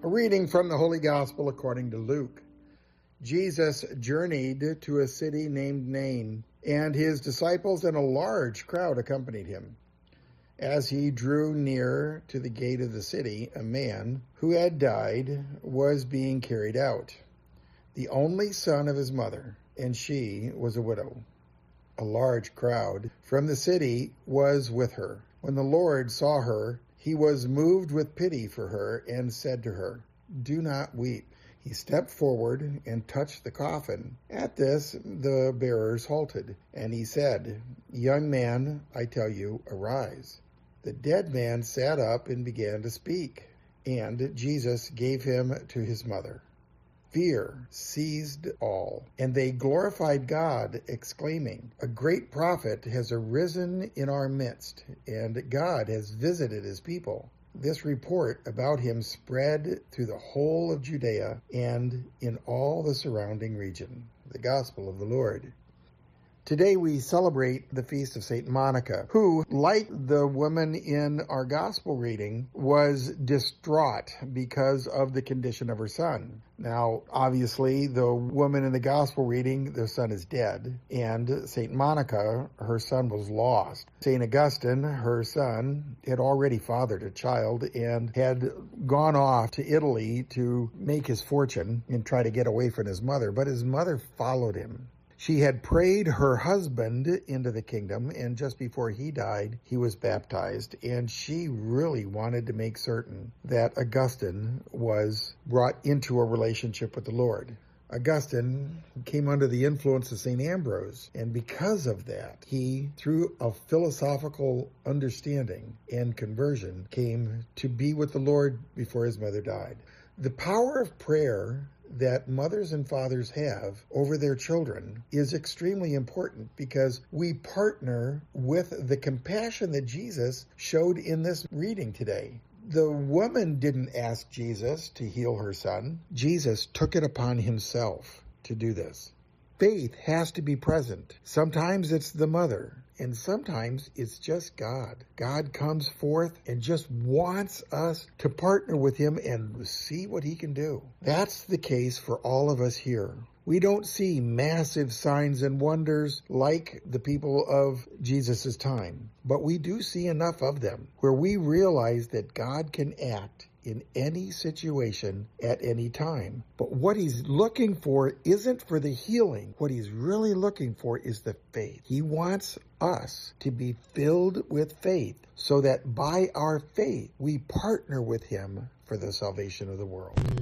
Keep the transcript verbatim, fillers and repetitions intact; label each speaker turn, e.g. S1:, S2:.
S1: A reading from the Holy Gospel according to Luke. Jesus journeyed to a city named Nain, and his disciples and a large crowd accompanied him. As he drew near to the gate of the city, a man who had died was being carried out, the only son of his mother, and she was a widow. A large crowd from the city was with her. When the Lord saw her, he was moved with pity for her and said to her, "Do not weep." He stepped forward and touched the coffin. At this, the bearers halted, and he said, "Young man, I tell you, arise." The dead man sat up and began to speak, and Jesus gave him to his mother. Fear seized all, and they glorified God, exclaiming, "A great prophet has arisen in our midst, and God has visited his people." This report about him spread through the whole of Judea and in all the surrounding region. The Gospel of the Lord. Today we celebrate the feast of Saint Monica, who, like the woman in our gospel reading, was distraught because of the condition of her son. Now, obviously, the woman in the gospel reading, their son is dead, and Saint Monica, her son was lost. Saint Augustine, her son, had already fathered a child and had gone off to Italy to make his fortune and try to get away from his mother, but his mother followed him. She had prayed her husband into the kingdom, and just before he died, he was baptized, and she really wanted to make certain that Augustine was brought into a relationship with the Lord. Augustine came under the influence of Saint Ambrose, and because of that, he, through a philosophical understanding and conversion, came to be with the Lord before his mother died. The power of prayer that mothers and fathers have over their children is extremely important because we partner with the compassion that Jesus showed in this reading today. The woman didn't ask Jesus to heal her son. Jesus took it upon himself to do this. Faith has to be present. Sometimes it's the mother, and sometimes it's just God. God comes forth and just wants us to partner with him and see what he can do. That's the case for all of us here. We don't see massive signs and wonders like the people of Jesus' time, but we do see enough of them where we realize that God can act in any situation at any time. But what he's looking for isn't for the healing. What he's really looking for is the faith. He wants us to be filled with faith so that by our faith, we partner with him for the salvation of the world.